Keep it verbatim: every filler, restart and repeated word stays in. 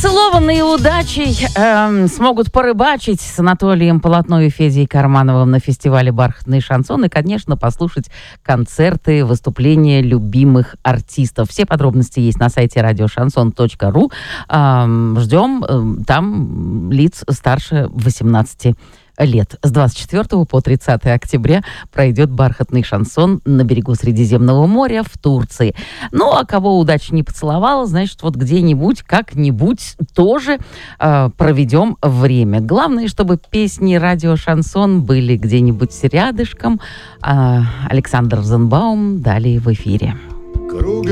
Поцелованные удачей эм, смогут порыбачить с Анатолием Полотно и Федей Кармановым на фестивале «Бархатный шансон» и, конечно, послушать концерты, выступления любимых артистов. Все подробности есть на сайте радио шансон точка ру. Эм, ждем эм, там лиц старше восемнадцати лет. С двадцать четвёртого по тридцатое октября пройдет «Бархатный шансон» на берегу Средиземного моря в Турции. Ну, а кого удача не поцеловала, значит, вот где-нибудь, как-нибудь тоже э, проведем время. Главное, чтобы песни радио «Шансон» были где-нибудь рядышком. Э, Александр Розенбаум далее в эфире. Кругом